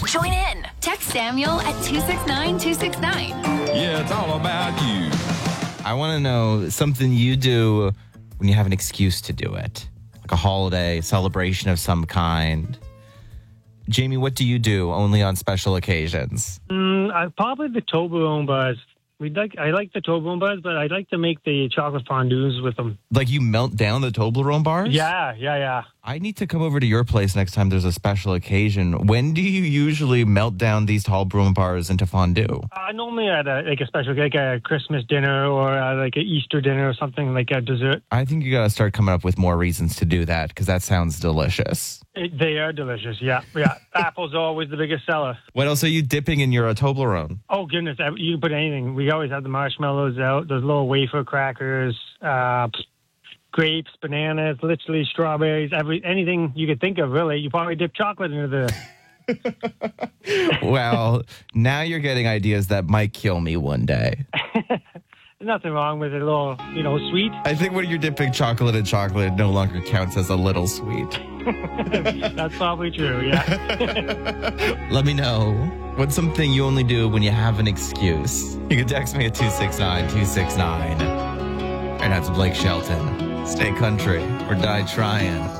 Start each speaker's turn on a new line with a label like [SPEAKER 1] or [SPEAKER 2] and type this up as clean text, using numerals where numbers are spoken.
[SPEAKER 1] Join in. Text Samuel at 269-269.
[SPEAKER 2] Yeah, it's all about you.
[SPEAKER 3] I want to know something you do when you have an excuse to do it, like a holiday, celebration of some kind. Jamie, what do you do only on special occasions?
[SPEAKER 4] Probably the Toblerone bars. I like the Toblerone bars, but I'd like to make the chocolate fondues with them.
[SPEAKER 3] Like you melt down the Toblerone bars?
[SPEAKER 4] Yeah.
[SPEAKER 3] I need to come over to your place next time there's a special occasion. When do you usually melt down these Toblerone bars into fondue?
[SPEAKER 4] Normally at a special, like a Christmas dinner or like an Easter dinner or something, like a dessert.
[SPEAKER 3] I think you got to start coming up with more reasons to do that because that sounds delicious.
[SPEAKER 4] They are delicious, yeah. Apples are always the biggest seller.
[SPEAKER 3] What else are you dipping in your Toblerone?
[SPEAKER 4] Oh, goodness, you can put anything. We always have the marshmallows out, those little wafer crackers, grapes, bananas, literally strawberries, anything you could think of, really. You probably dip chocolate into the...
[SPEAKER 3] Well, now you're getting ideas that might kill me one day.
[SPEAKER 4] There's nothing wrong with it, a little, sweet.
[SPEAKER 3] I think when you're dipping chocolate in chocolate, it no longer counts as a little sweet.
[SPEAKER 4] That's probably true, yeah.
[SPEAKER 3] Let me know. What's something you only do when you have an excuse? You can text me at 269-269. And that's Blake Shelton. Stay country or die trying.